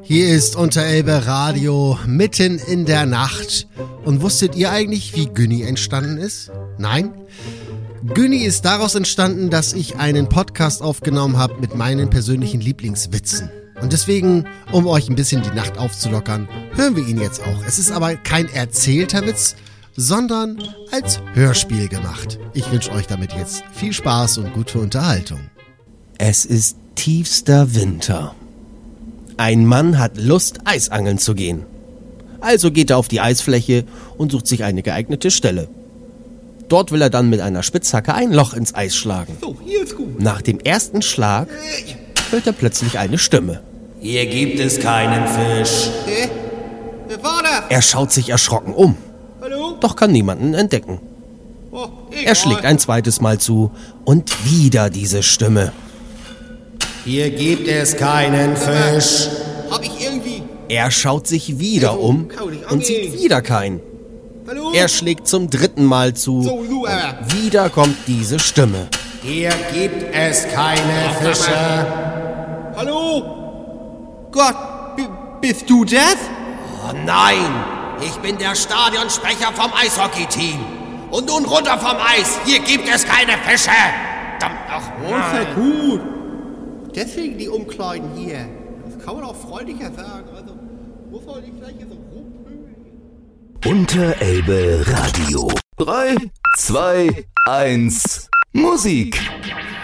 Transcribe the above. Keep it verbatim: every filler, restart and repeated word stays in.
Hier ist Unterelbe Radio mitten in der Nacht. Und wusstet ihr eigentlich, wie Günni entstanden ist? Nein? Günni ist daraus entstanden, dass ich einen Podcast aufgenommen habe mit meinen persönlichen Lieblingswitzen. Und deswegen, um euch ein bisschen die Nacht aufzulockern, hören wir ihn jetzt auch. Es ist aber kein erzählter Witz, sondern als Hörspiel gemacht. Ich wünsche euch damit jetzt viel Spaß und gute Unterhaltung. Es ist tiefster Winter. Ein Mann hat Lust, Eisangeln zu gehen. Also geht er auf die Eisfläche und sucht sich eine geeignete Stelle. Dort will er dann mit einer Spitzhacke ein Loch ins Eis schlagen. So, hier ist gut. Nach dem ersten Schlag hört er plötzlich eine Stimme. Hier gibt es keinen Fisch. Hä? Wer war das? Er schaut sich erschrocken um, Hallo? doch kann niemanden entdecken. Oh, Er schlägt ein zweites Mal zu und wieder diese Stimme. Hier gibt es keinen Fisch. Hab ich irgendwie... Er schaut sich wieder um und sieht wieder keinen. Hallo? Er schlägt zum dritten Mal zu. So, du, äh. Wieder kommt diese Stimme. Hier gibt es keine Fische. Hallo? Gott, b- bist du das? Oh nein, ich bin der Stadionsprecher vom Eishockey-Team. Und nun runter vom Eis. Hier gibt es keine Fische. Verdammt noch. Oh, ist ja gut. Deswegen die Umkleiden hier. Das kann man auch freundlicher sagen. Also, muss man nicht gleich hier so rumpöbeln. Unterelbe Radio. drei, zwei, eins, Musik.